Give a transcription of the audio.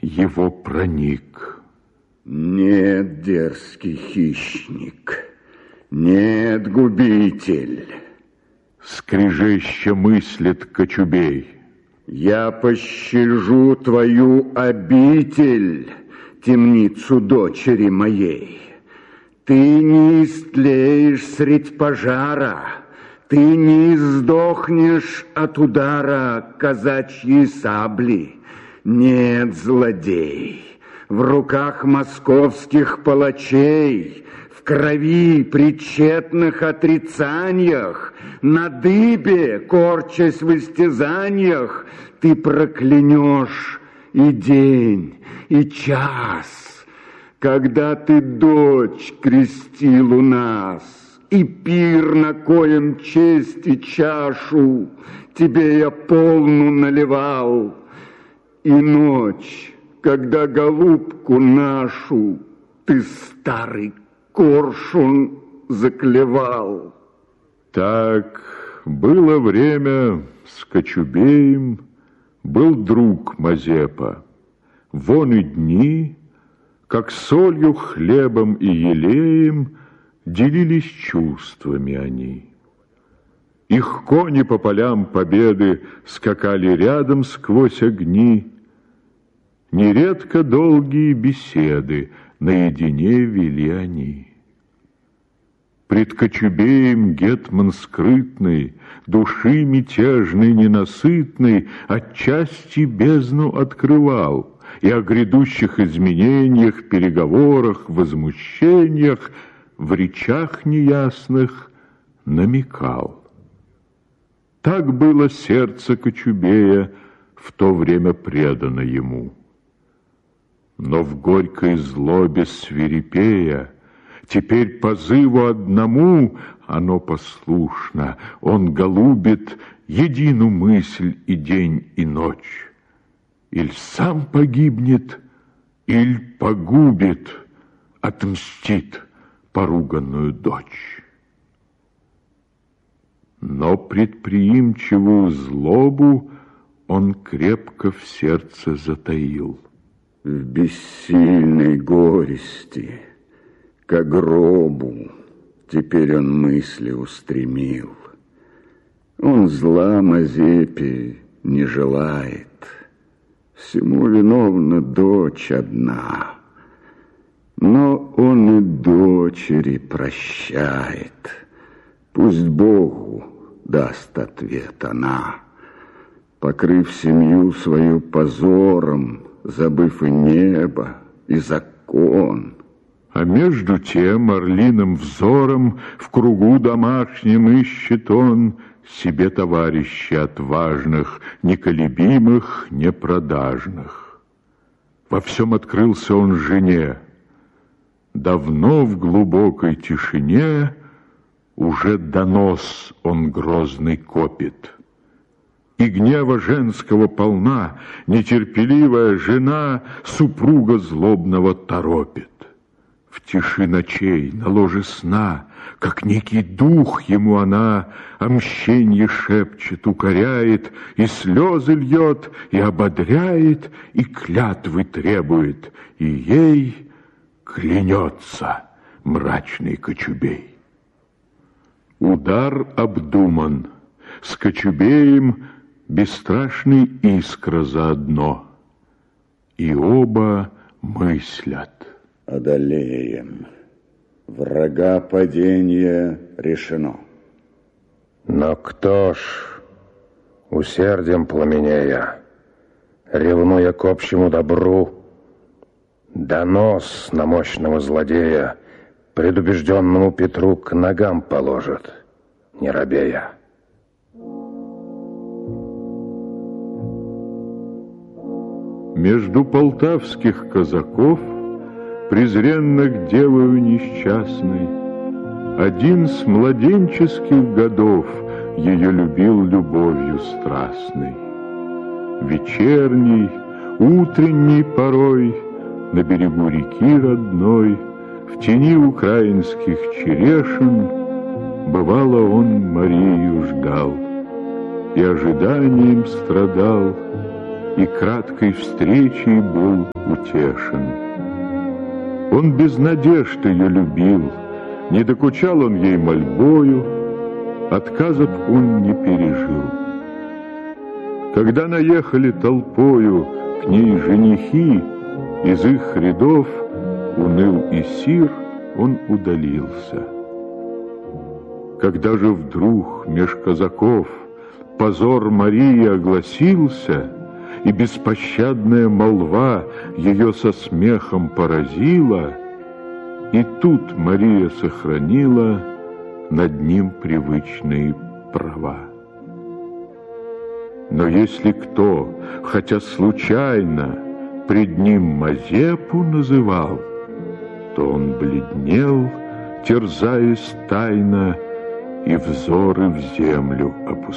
его проник. Нет, дерзкий хищник, нет, губитель. Скрежеща мыслит Кочубей. Я пощажу твою обитель, темницу дочери моей. Ты не истлеешь средь пожара, ты не сдохнешь от удара казачьей сабли. Нет, злодей, в руках московских палачей, в крови при тщетных отрицаниях, на дыбе, корчась в истязаниях, ты проклянешь и день, и час, когда ты дочь крестил у нас, и пир, на коем честь и чашу тебе я полну наливал, и ночь, когда голубку нашу ты, старый коршун, заклевал. Так было время с Кочубеем, был друг Мазепа. Вон и дни, как солью, хлебом и елеем делились чувствами они. Их кони по полям победы скакали рядом сквозь огни. Нередко долгие беседы наедине вели они. Пред Кочубеем гетман скрытный, души мятежной ненасытной, отчасти бездну открывал и о грядущих изменениях, переговорах, возмущениях в речах неясных намекал. Так было сердце Кочубея в то время предано ему. Но в горькой злобе свирепея, теперь позыву одному оно послушно, он голубит едину мысль и день, и ночь. Иль сам погибнет, иль погубит, отмстит поруганную дочь. Но предприимчивую злобу он крепко в сердце затаил. В бессильной горести ко гробу теперь он мысли устремил. Он зла Мазепе не желает, всему виновна дочь одна. Но он и дочери прощает, пусть Богу даст ответ она, покрыв семью свою позором, забыв и небо, и закон. А между тем орлиным взором в кругу домашнем ищет он себе товарищей отважных, неколебимых, непродажных. Во всем открылся он жене. Давно в глубокой тишине уже донос он грозный копит. И гнева женского полна, нетерпеливая жена супруга злобного торопит. В тиши ночей, на ложе сна, как некий дух ему она о мщенье шепчет, укоряет, и слезы льет, и ободряет, и клятвы требует, и ей клянется мрачный Кочубей. Удар обдуман, с Кочубеем бесстрашный Искра заодно, и оба мыслят. Одолеем. Врага падение решено. Но кто ж, усердием пламенея, ревнуя к общему добру, донос на мощного злодея предубежденному Петру к ногам положит, не робея? Между полтавских казаков, презренных девою несчастной, один с младенческих годов ее любил любовью страстной. Вечерней, утренней порой на берегу реки родной, в тени украинских черешин, бывало, он Марию ждал и ожиданием страдал, и краткой встречей был утешен. Он без надежд ее любил, не докучал он ей мольбою, отказов он не пережил. Когда наехали толпою к ней женихи, из их рядов уныл и сир, он удалился. Когда же вдруг меж казаков позор Марии огласился, и беспощадная молва ее со смехом поразила, и тут Мария сохранила над ним привычные права. Но если кто, хотя случайно, пред ним Мазепу называл, то он бледнел, терзаясь тайно, и взоры в землю опускал.